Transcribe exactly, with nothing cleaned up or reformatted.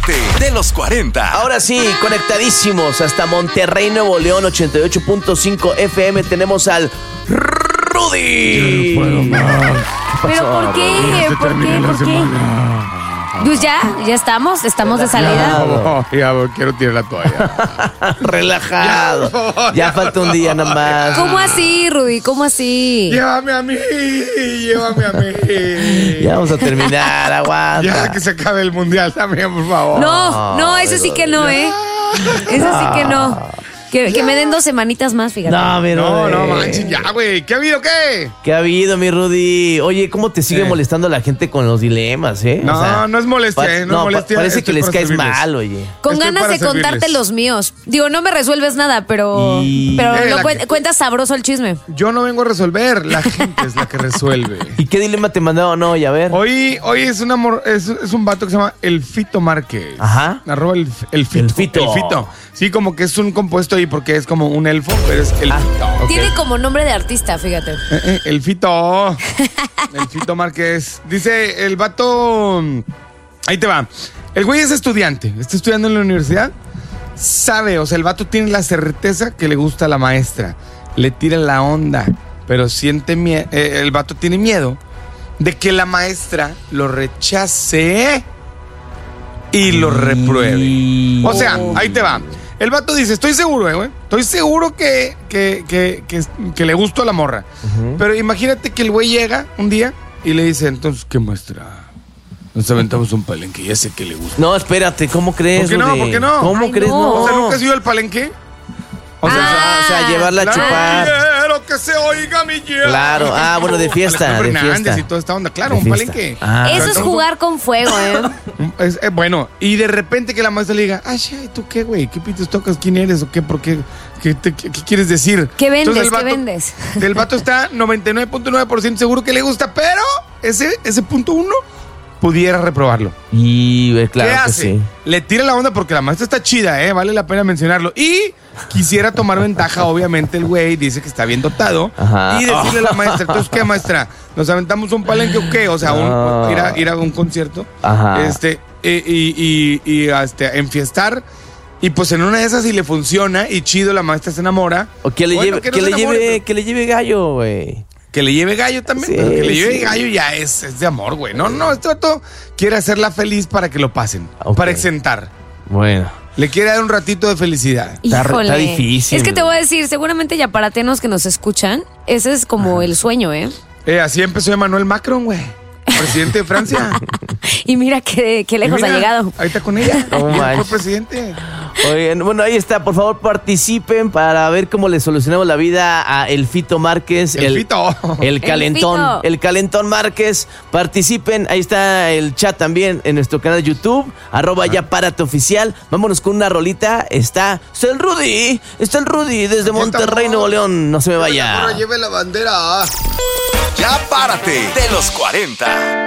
párate de los cuarenta. Ahora sí, conectadísimos hasta Monterrey, Nuevo León, ochenta y ocho punto cinco F M. Tenemos al Rudy. Yo no puedo más. ¿Pero por qué? Se ¿Por termina qué? la ¿Por qué? semana. Pues ya, ya estamos, estamos de salida. No, ya quiero tirar la toalla. Relajado. Ya, Ya falta un día nada más. ¿Cómo así, Rudy? ¿Cómo así? Llévame a mí, llévame a mí. Ya vamos a terminar, aguanta. Ya que se acabe el mundial también, por favor. No, no, eso sí que no, ¿eh? Eso sí que no. Que, que me den dos semanitas más, fíjate. No, mi No, Rudy. no manches, ya, güey. ¿Qué ha habido, qué? ¿Qué ha habido, mi Rudy? Oye, ¿cómo te sigue Eh. molestando la gente con los dilemas, eh? No, no es molestia, pa- eh, no es pa- molestia, parece estoy que les para caes servirles. mal, oye. Con Estoy ganas para de contarte servirles. los míos. Digo, no me resuelves nada, pero, Y- pero Eh, lo la cuen- que- cuentas sabroso el chisme. Yo no vengo a resolver, la gente es la que resuelve. ¿Y qué dilema te mandaron hoy? A ver. Hoy, hoy es, una mor- es, es un vato que se llama El Fito Márquez. Ajá. Arroba el, el Fito. El Fito. El Fito. Sí, como que es un compuesto ahí porque es como un elfo, pero es el Ah. Fito. ok. Tiene como nombre de artista, fíjate. Eh, eh, el Fito. El Fito Márquez. Dice el vato. Ahí te va. El güey es estudiante. Está estudiando en la universidad. Sabe, o sea, el vato tiene la certeza que le gusta a la maestra. Le tira la onda. Pero siente miedo. El vato tiene miedo de que la maestra lo rechace y lo repruebe. O sea, ahí te va. El vato dice, estoy seguro, eh, güey. Estoy seguro que, que, que, que, que le gustó a la morra. Pero imagínate que el güey llega un día y le dice, entonces, ¿qué muestra? Nos aventamos un palenque, ya sé que le gusta. No, espérate, ¿cómo crees, ¿Por qué no? Rudy? ¿Por qué no? ¿Cómo Ay, crees? no. No. O sea, ¿nunca has ido al palenque? O sea, Ah, o sea, llevarla a Claro, chupar. quiero que se oiga mi llanto. Claro. Ah, bueno, de fiesta, Alejandro de Fernández fiesta. y toda esta onda. Claro, De un fiesta. palenque. Ah. Eso es Entonces, jugar con fuego, ¿eh? Es, eh, bueno, y de repente que la maestra le diga, ay, ay, ¿tú qué, güey? ¿Qué pitos tocas? ¿Quién eres? ¿O qué? ¿Por qué? ¿Qué, te- qué- qué quieres decir? ¿Qué vendes? Entonces, el ¿Qué vato- vendes? El vato está noventa y nueve punto nueve por ciento seguro que le gusta, pero ese, ese punto uno pudiera reprobarlo. Y eh, claro ¿Qué que hace? sí. Le tira la onda porque la maestra está chida, ¿eh? Vale la pena mencionarlo. Y quisiera tomar ventaja, obviamente, el güey dice que está bien dotado. Ajá. Y decirle a la maestra, entonces, ¿qué, maestra? ¿Nos aventamos un palenque o qué? O sea, un- No. ir, a, ir a un concierto. Ajá. Este, y, y, y, y, este, enfiestar. Y pues en una de esas, si le funciona y chido, la maestra se enamora. O que le Bueno, lleve, que no que se le enamore, lleve, pero- que le lleve gallo, güey. Que le lleve gallo también, Sí, pero que le lleve sí. gallo ya es, es de amor, güey. No, no, este vato quiere hacerla feliz para que lo pasen, Ok. para exentar. Bueno. Le quiere dar un ratito de felicidad. Está- Híjole. está difícil. Es que te voy a decir, seguramente ya paratenos que nos escuchan, ese es como el sueño, ¿eh? Eh, así empezó Emmanuel Macron, güey. Presidente de Francia. Y mira qué, qué lejos Y mira, ha llegado. Ahí está con ella. No Y él manches. fue presidente. Oigan, bueno, ahí está. Por favor, participen para ver cómo le solucionamos la vida a el Fito Márquez. El Fito. El calentón. Fito. El calentón Márquez. Participen. Ahí está el chat también en nuestro canal de YouTube. Arroba ya párate oficial. Vámonos con una rolita. Está, está el Rudy. Está el Rudy desde Monterrey, Nuevo León. No se me vaya. Lleve la bandera. Ya párate de los cuarenta.